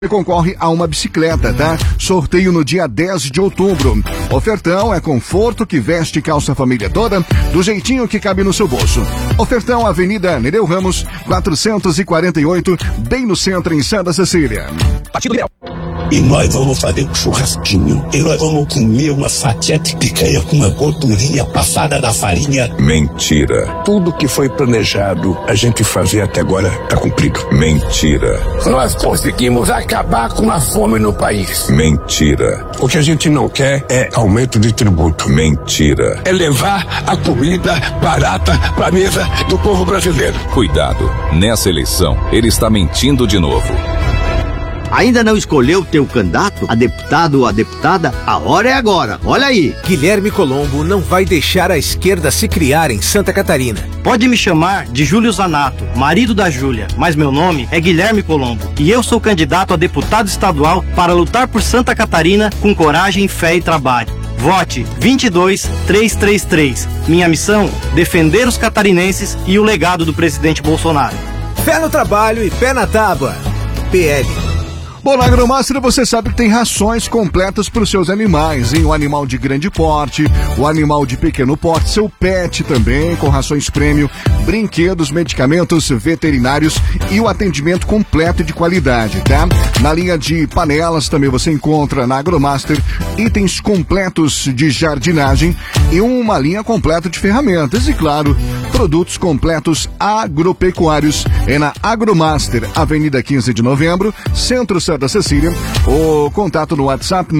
concorre a uma bicicleta, tá? Sorteio no dia 10 de outubro. Ofertão é conforto que veste e calça a família toda, do jeitinho que cabe no seu bolso. Ofertão, Avenida Nereu Ramos, 448, bem no centro, em Santa Cecília. Partido Liberal. E nós vamos fazer um churrasquinho. E nós vamos comer uma fatia de picanha com uma gordurinha passada da farinha. Mentira. Tudo que foi planejado a gente fazer até agora tá cumprido. Mentira. Nós conseguimos acabar com a fome no país. Mentira. O que a gente não quer é aumento de tributo. Mentira. É levar a comida barata pra mesa do povo brasileiro. Cuidado, nessa eleição ele está mentindo de novo. Ainda não escolheu teu candidato, a deputado ou a deputada? A hora é agora, olha aí. Guilherme Colombo não vai deixar a esquerda se criar em Santa Catarina. Pode me chamar de Júlio Zanato, marido da Júlia, mas meu nome é Guilherme Colombo e eu sou candidato a deputado estadual para lutar por Santa Catarina com coragem, fé e trabalho. Vote 22333. Minha missão, defender os catarinenses e o legado do presidente Bolsonaro. Fé no trabalho e pé na tábua. PL. Bom, na Agromaster você sabe que tem rações completas para os seus animais, hein? O animal de grande porte, o animal de pequeno porte, seu pet também, com rações prêmio, brinquedos, medicamentos veterinários e o atendimento completo e de qualidade, tá? Na linha de panelas também você encontra na Agromaster itens completos de jardinagem e uma linha completa de ferramentas e, claro, produtos completos agropecuários. É na Agromaster, Avenida 15 de Novembro, Centro Santa Cecília. O contato no WhatsApp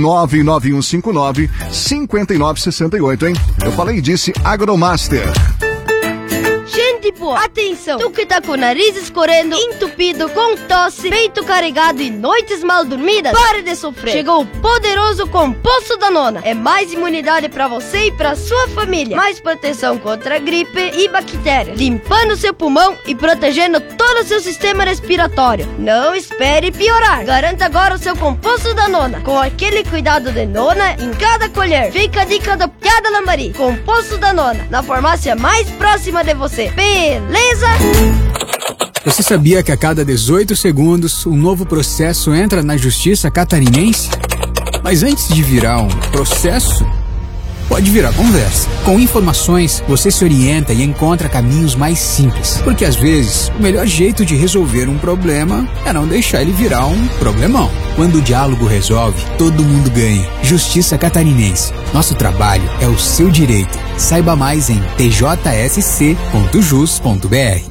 99159-5968, hein? Eu falei e disse Agromaster. Gente boa, atenção! Tu que tá com o nariz escorrendo, entupido, com tosse, peito carregado e noites mal dormidas, pare de sofrer! Chegou o poderoso Composto Danona. É mais imunidade pra você e pra sua família. Mais proteção contra gripe e bactérias, limpando seu pulmão e protegendo todo o seu sistema respiratório. Não espere piorar. Garanta agora o seu Composto Danona, com aquele cuidado de nona em cada colher. Fica a dica do Piada Lambari. Composto Danona, na farmácia mais próxima de você. Beleza? Você sabia que a cada 18 segundos um novo processo entra na justiça catarinense? Mas antes de virar um processo, pode virar conversa. Com informações, você se orienta e encontra caminhos mais simples. Porque às vezes, o melhor jeito de resolver um problema é não deixar ele virar um problemão. Quando o diálogo resolve, todo mundo ganha. Justiça Catarinense. Nosso trabalho é o seu direito. Saiba mais em tjsc.jus.br.